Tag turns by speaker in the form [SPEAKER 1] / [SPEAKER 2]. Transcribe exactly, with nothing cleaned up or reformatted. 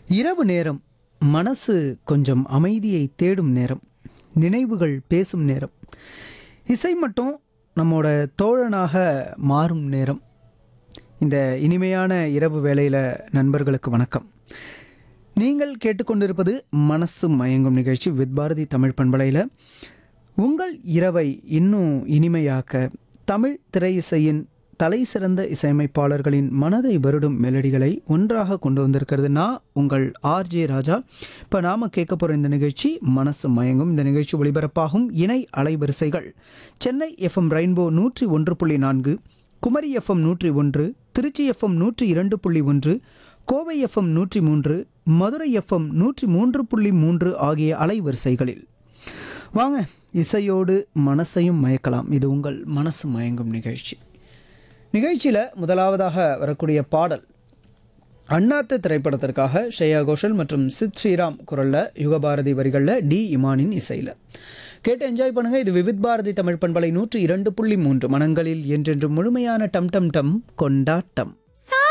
[SPEAKER 1] இரவு நேரம் மனசு கொஞ்சம் அமைதியை தேடும் நேரம், நினைவுகள் பேசும் நேரம், இசை மட்டும் நம்மோட தோழனாக மாறும் நேரம். இந்த இனிமையான இரவு வேளையில் நண்பர்களுக்கு வணக்கம். நீங்கள் கேட்டுக்கொண்டிருப்பது மனசு மயங்கும் நிகழ்ச்சி வித் பாரதி தமிழ் பண்பலையில். உங்கள் இரவை இன்னும் இனிமையாக்க தமிழ் திரை இசையின் தலை சிறந்த இசையமைப்பாளர்களின் மனதை வருடும் மெலடிகளை ஒன்றாக கொண்டு வந்திருக்கிறது நான் உங்கள் ஆர்ஜே ராஜா. இப்போ நாம் கேட்க போகிற இந்த நிகழ்ச்சி மனசு மயங்கும். இந்த நிகழ்ச்சி ஒளிபரப்பாகும் இணை அலைவரிசைகள் சென்னை எஃப்எம் ரெயின்போ நூற்றி ஒன்று புள்ளி நான்கு, குமரி எஃப்எம் நூற்றி ஒன்று, திருச்சி எஃப்எம் நூற்றி இரண்டு புள்ளி ஒன்று, கோவை எஃப்எம் நூற்றி மூன்று, மதுரை எஃப்எம் நூற்றி மூன்று புள்ளி மூன்று ஆகிய அலைவரிசைகளில். வாங்க, இசையோடு மனசையும் மயக்கலாம். இது உங்கள் மனசு மயங்கும் நிகழ்ச்சி. நிகழ்ச்சியில் முதலாவதாக வரக்கூடிய பாடல் அண்ணாத்த திரைப்படத்திற்காக ஸ்ரேயா கோஷல் மற்றும் சித் ஸ்ரீராம் குரலில், யுகபாரதி வரிகளில், டி இமானின் இசையில் கேட்டு என்ஜாய் பண்ணுங்கள். இது விவித் பாரதி தமிழ் பண்பலை நூற்றி இரண்டு புள்ளி மூன்று, மனங்களில் என்றென்று முழுமையான டம் டம் டம் கொண்டாட்டம்.